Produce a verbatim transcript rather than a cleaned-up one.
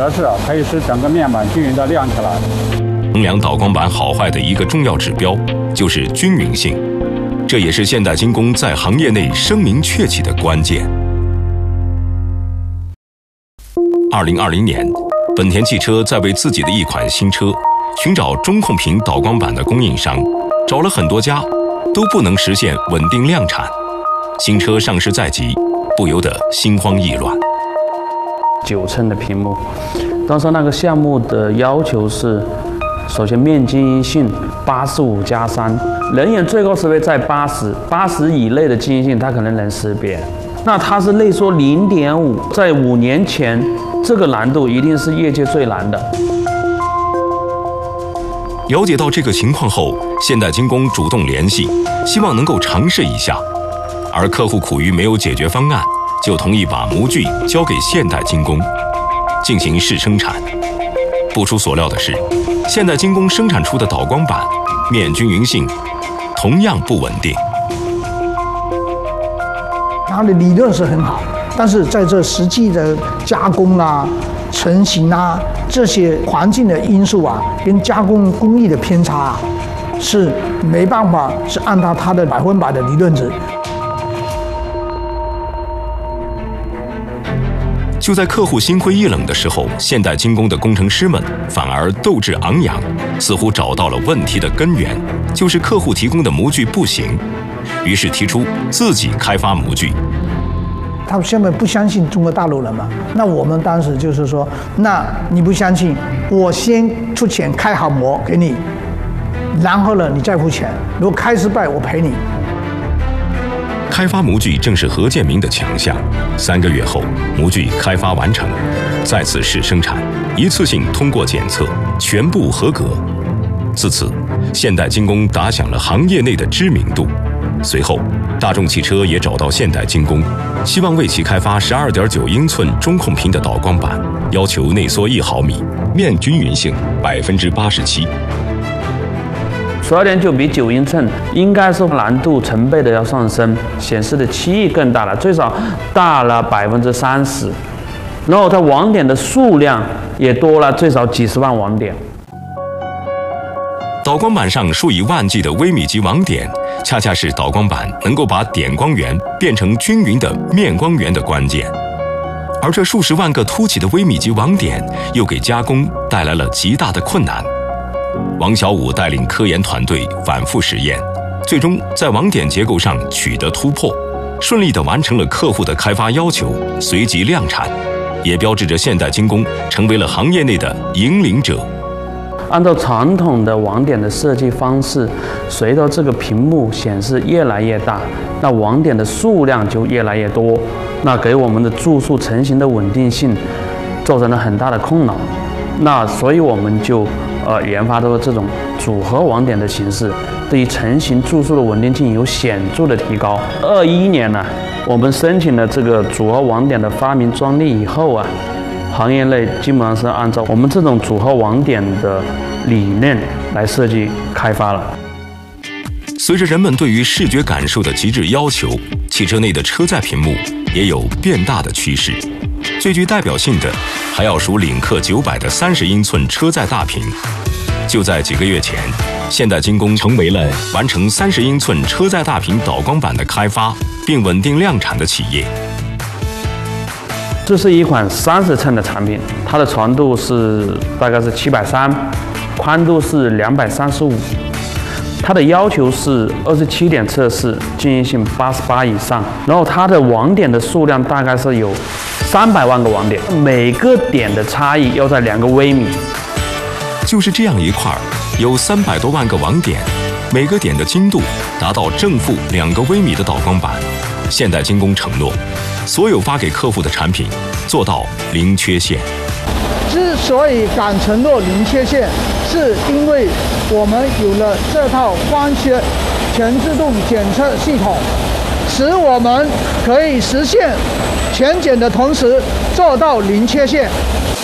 则是可以使整个面板均匀地亮起来。 衡量导光板好坏的一个重要指标就是均匀性，这也是现代精工在行业内声名鹊起的关键。二零二零年，本田汽车在为自己的一款新车寻找中控屏导光板的供应商，找了很多家，都不能实现稳定量产。新车上市在即，不由得心慌意乱。 九寸的屏幕，当时那个项目的要求是，首先面均匀性八十五加三，人眼最高识别在八十，八十以内的均匀性它可能能识别。那它是内缩零点五，在五年前，这个难度一定是业界最难的。 了解到这个情况后，现代精工主动联系，希望能够尝试一下。而客户苦于没有解决方案，就同意把模具交给现代精工进行试生产。不出所料的是，现代精工生产出的导光板面均匀性同样不稳定。 它的理论是很好，但是在这实际的加工啊、成型啊这些环境的因素啊，跟加工工艺的偏差啊，是没办法是按照它的百分百的理论值。 就在客户心灰意冷的时候，现代精工的工程师们反而斗志昂扬，似乎找到了问题的根源，就是客户提供的模具不行，于是提出自己开发模具。 他们现在不相信中国大陆人嘛？那我们当时就是说，那你不相信，我先出钱开好模给你，然后呢，你再付钱。如果开失败，我赔你。 开发模具正是何建明的强项。三个月后，模具开发完成，再次试生产，一次性通过检测，全部合格。自此，现代精工打响了行业内的知名度。随后，大众汽车也找到现代精工，希望为其开发十二点九英寸中控屏的导光板，要求内缩一毫米，面均匀性百分之八十七。 十二点九比九英寸，应该是难度成倍的要上升，显示的区域更大了，最少大了百分之三十。然后它网点的数量也多了，最少几十万网点。 导光板上数以万计的微米级网点，恰恰是导光板能够把点光源变成均匀的面光源的关键。而这数十万个凸起的微米级网点，又给加工带来了极大的困难。王小武带领科研团队反复实验，最终在网点结构上取得突破，顺利地完成了客户的开发要求，随即量产，也标志着现代精工成为了行业内的引领者。 按照传统的网点的设计方式，随着这个屏幕显示越来越大，那网点的数量就越来越多，那给我们的注塑成型的稳定性造成了很大的困扰。那所以我们就呃研发出这种组合网点的形式，对于成型注塑的稳定性有显著的提高。二一年呢，我们申请了这个组合网点的发明专利以后啊，行业内基本上是按照我们这种组合网点的理念来设计开发了。 随着人们对于视觉感受的极致要求，汽车内的车载屏幕也有变大的趋势。最具代表性的还要数领克九百的三十英寸车载大屏。就在几个月前，现代精工成为了完成三十英寸车载大屏导光板的开发并稳定量产的企业。 这是一款三十寸的产品，它的长度是大概是七百三，宽度是两百三十五。它的要求是二十七点测试，均匀性八十八以上。然后它的网点的数量大概是有三百万个网点，每个点的差异要在两个微米。 就是这样一块有三百多万个网点，每个点的精度达到正负两个微米的导光板，现代精工承诺，所有发给客户的产品做到零缺陷。 之所以敢承诺零缺陷，是因为我们有了这套光学全自动检测系统，使我们可以实现全检的同时做到零缺陷。